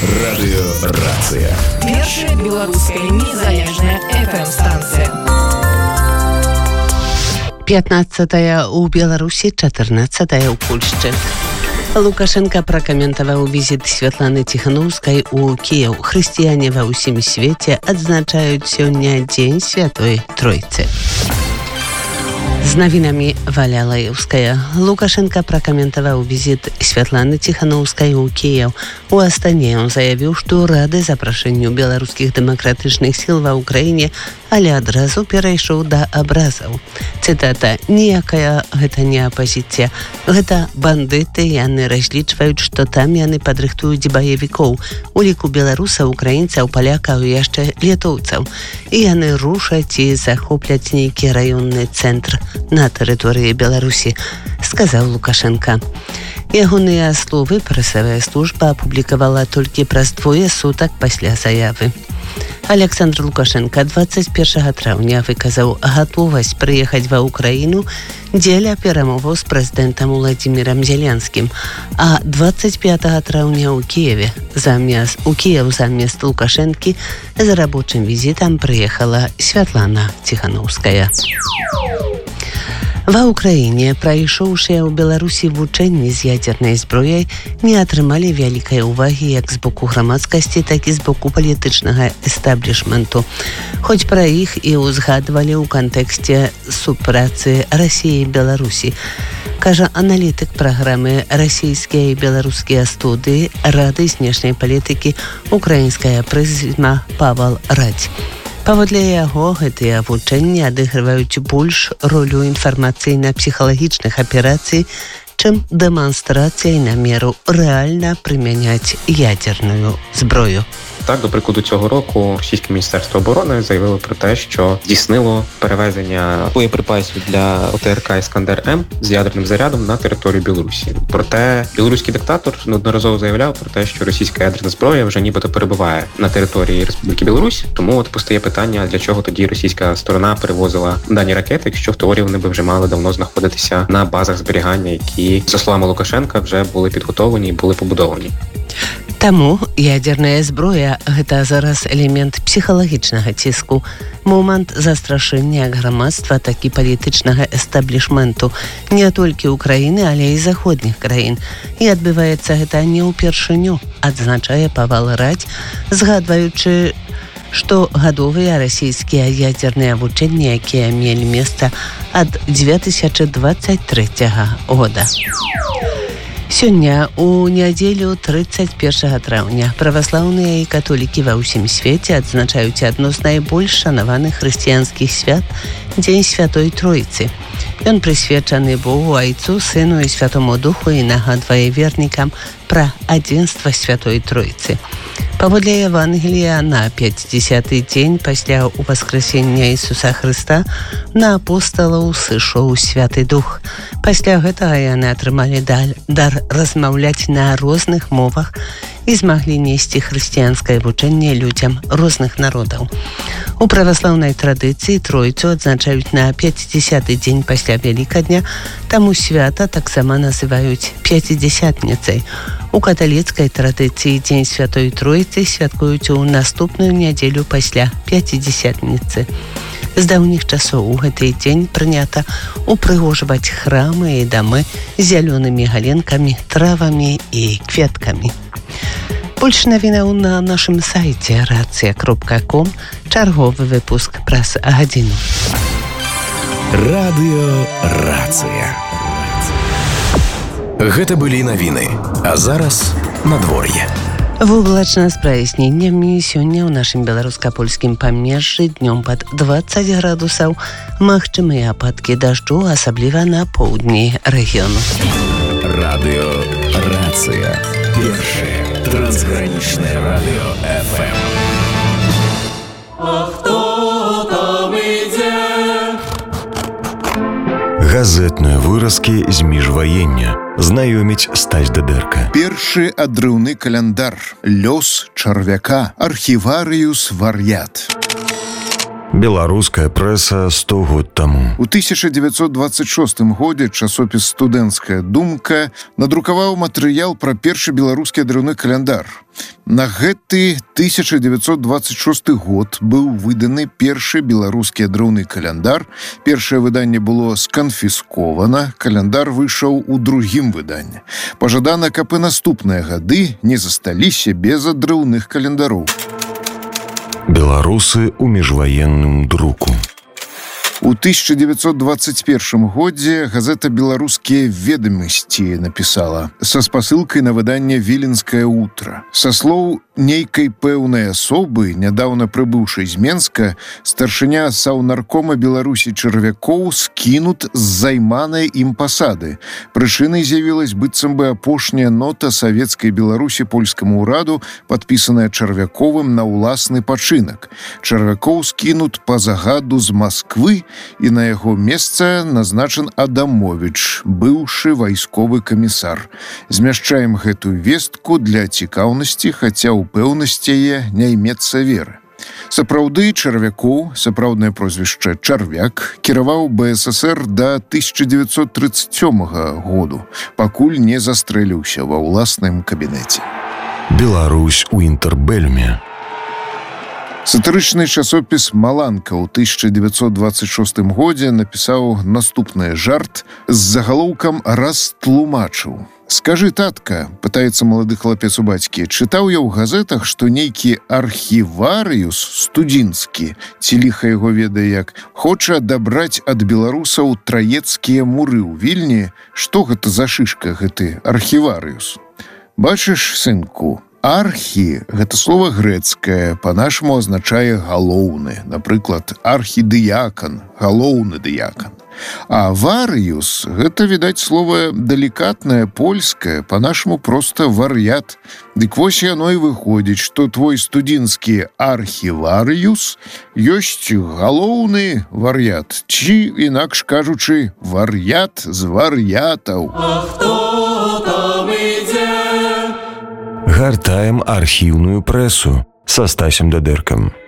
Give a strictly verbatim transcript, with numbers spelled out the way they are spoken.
Радыёрацыя. Першая беларуская незалежная эф эм-станцыя. пятнадцатая ў Беларусі, чатырнаццатая ў Польшчы. Лукашенко пракаментаваў візіт Святланы Ціханаўскай у Кіеў. Хрысціяне ва ўсім свеце адзначаюць сёння Дзень Святой Тройцы. З навінамі Валя Лаеўская. Лукашенко пракаментаваў візіт Святланы Ціханаўскай у Кіеў. У Астане ён заявіў, што рады запрашэнню беларускіх дэмакратычных сіл ва ўкраіне, але адразу перайшоў да абразаў. Цытата: «Ніякая гэта не апазіцыя. Гэта бандыты, яны разлічваюць, што там яны падрыхтуюць баевікоў, у ліку беларусаў, украінцаў, палякаў і яшчэ літоўцаў. І яны рушаць і захопляць нейкі раённы цэнтр на тэрыторыі Беларусі», сказаў Лукашенко. Ягоныя словы прэсавая служба апублікавала толькі праз двое сутак пасля заявы. Александр Лукашенко дваццаць першага траўня выказаў гатовасць прыехаць ва Ўкраіну дзеля перамоваў з прэзідэнтам Уладзімірам Зеленскім, а дваццаць пятага траўня ў Кіеве замест у Кіеў замест Лукашэнкі з рабочым візітам прыехала Святлана Ціханаўская. Ва ўкраіне прайшоўшыя ў Беларусі вучэнні з ядзернай зброяй не атрымалі вялікай увагі як з боку грамадскасці, так і з боку палітычнага эстаблішменту. Хоць пра іх і ўзгадвалі ў кантэксце супрацы Расіі і Беларусі, кажа аналітык праграмы «Расійскія і беларускія студыі» Рады знешняй палітыкі «Украінская прызма» Павал Радзь. Паводле яго, гэтыя вучэнні адыгрываюць больш ролю інфармацыйна-псіхалагічных аперацый, чым дэманстрацыяй намеру рэальна прымяняць ядерную зброю. Так, до прикладу, цього року російське міністерство оборони заявило про те, що здійснило перевезення боєприпасів для о те ер ка «Іскандер-М» з ядерним зарядом на територію Білорусі. Проте білоруський диктатор неодноразово заявляв про те, що російська ядерна зброя вже нібито перебуває на території Республіки Білорусь. Тому от постає питання, для чого тоді російська сторона перевозила дані ракети, якщо в теорії вони б вже мали давно знаходитися на базах зберігання, які, за словами Лукашенка, вже були підготовлені і були побудовані. Таму ядерная зброя – гэта зараз элемент псіхалагічнага ціску, момант застрашэння грамадства, так і палітычнага эстаблішменту не толькі ўкраіны, але і заходніх краін. І адбываецца гэта не ўпершыню, адзначае Павал Радзь, згадваючы, што гадовыя расійскія ядерныя вучэнні, якія мелі месца ад дзве тысячы дваццаць трэцяга года. Сёння, у нядзелю трыццаць першага траўня, праваслаўныя і католікі ва ўсім свеце адзначаюць адно з найбольш шанаваных хрысціянскіх свят – Дзень Святой Тройцы. Ён прысвечаны Богу, Айцу, Сыну і Святому Духу і нагадвае вернікам пра адзінства Святой Тройцы. Паводле Евангелія, на пяцідзясяты дзень пасля ўваскрасення Ісуса Хрыста на апосталаў сышоў Святы Дух. Пасля гэтага яны атрымалі дар размаўляць на розных мовах і змаглі несці хрысціянскае вучэнне людзям розных народаў. У праваслаўнай традыцыі Тройцу адзначаюць на пяцідзясяты дзень пасля Вялікадня, таму свята таксама называюць пяцідзясятніцай. У каталіцкай традыцыі Дзень Святой Тройцы святкуюць у наступную нядзелю пасля пяцідзясятніцы. З даўніх часоў у гэты дзень прынята упрыгожваць храмы і дамы зялёнымі галенкамі, травамі і кветкамі. Больш навінаў на нашым сайце рацыя кропка ком, чарговы выпуск праз гадзіну. Радыёрацыя. Гэта былі навіны, а зараз надвор'е. Воблачна з праясненнямі сёння ў нашым беларуска-польскім памежжы днём пад дваццаць градусаў, магчымыя ападкі дажджу, асабліва на поўдні рэгіёну. Радыёрацыя. Першае трансгранічнае радыё эф эм. А хто там ідзе? Газетныя выразкі з міжваення. Знаёміць Стась Дадэрка. Першы адрыўны каляндар. Лёс чарвяка. Архіварыюс вар'ят. Беларуская прэса сто год таму. У тысяча девятьсот двадцать шостым годзе часопіс «Студэнцкая думка» надрукаваў матэрыял пра першы беларускі адрыўны каляндар. На гэты тысяча девятьсот двадцать шосты год быў выданы першы беларускі адрыўны каляндар. Першае выданне было сканфіскована, каляндар выйшаў у другім выданні. Пажадана, каб і наступныя гады не засталіся без адрыўных календароў. Беларусы ў міжваенным друку. У тысяча девятьсот двадцать первым годзе газета «Беларускія ведамасці» напісала са спасылкай на выданне «Віленскае утро». Са слоў нейкай пэўнай асобы, нядаўна прыбыўшай з Менска, старшыня саўнаркома Беларусі Чарвякоў скінут з займанай ім пасады. Прычынай з'явілась быццам бы апошняя нота савецкай Беларусі польскаму ўраду, падпісаная Чарвяковым на ўласны пачынак. Чарвякоў скінут па загаду з Масквы, і на яго месца назначен Адамовіч, быўшы вайсковы камісар. Змяшчаем гэтую вестку для цікаўнасці, хаця упэўнасць яе не імецца веры. Сапраўды, Чарвякоў, сапраўднае прозвішча Чарвяк, кіраваў бэ эс эс эр да тысяча девятьсот тридцать сёмага году, пакуль не застрэліўся ва ўласным кабінеце. Беларусь у інтэрбэльме. Сатырычны часопіс «Маланка» ў тысяча девятьсот двадцать шостым годзе напісаў наступны жарт з загалоўкам «Растлумачыў». «Скажы, татка», — пытаецца малады хлапец у бацькі, «чытаў я ў газетах, што нейкі архіварыюс студзінскі, ці ліха яго ведае як, хоча адабраць ад беларусаў траецкія муры ў Вільні. Што гэта за шышка, гэты архіварыюс?» «Бачыш, сынку, архі» — гэта слова грэцкае, па-нашаму азначае галоўны. Напрыклад, архідыякан, галоўны дыякан. А варыюс — гэта, відаць, слова далікатнае, польскае, па-нашаму проста вар'ят. Дык вось яно і выходзіць, што твой студзінскі архіварыюс ёсць галоўны вар'ят, ці, інакш кажучы, вар'ят з вар'ятаў. А хто там ідзе? Гартаем архіўную прэсу са Стасем Дадэркам.